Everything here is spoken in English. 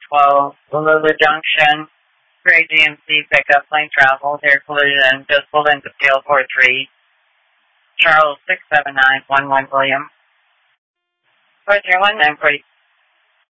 12, Lula Junction, Gray GMC pickup, plane travel, air collision, just pulled into scale 43, Charles 67911 William. 431 940.